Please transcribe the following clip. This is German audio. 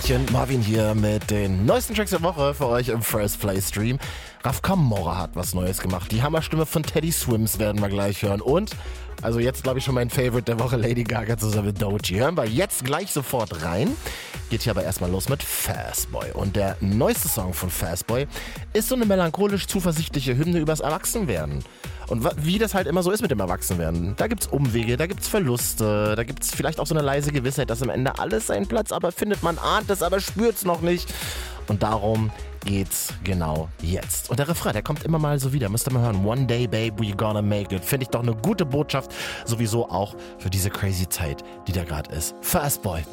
Hallöchen, Marvin hier mit den neuesten Tracks der Woche für euch im First Play Stream. Raf Camora hat was Neues gemacht. Die Hammerstimme von Teddy Swims werden wir gleich hören. Und, also jetzt glaube ich schon mein Favorite der Woche, Lady Gaga zusammen mit Doechii. Hören wir jetzt gleich sofort rein. Geht hier aber erstmal los mit Fastboy. Und der neueste Song von Fastboy ist so eine melancholisch zuversichtliche Hymne übers Erwachsenwerden. Und wie das halt immer so ist mit dem Erwachsenwerden. Da gibt's Umwege, da gibt's Verluste, da gibt's vielleicht auch so eine leise Gewissheit, dass am Ende alles seinen Platz aber findet. Man ahnt es, aber spürt's noch nicht. Und darum geht's genau jetzt. Und der Refrain, der kommt immer mal so wieder. Müsst ihr mal hören. One day, babe, we gonna make it. Finde ich doch eine gute Botschaft. Sowieso auch für diese crazy Zeit, die da gerade ist. Fastboy